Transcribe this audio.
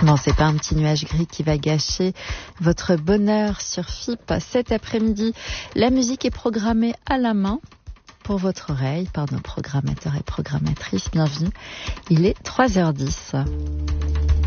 Non, c'est pas un petit nuage gris qui va gâcher votre bonheur sur FIP. Cet après-midi, la musique est programmée à la main pour votre oreille par nos programmateurs et programmatrices. Bienvenue, il est 3h10.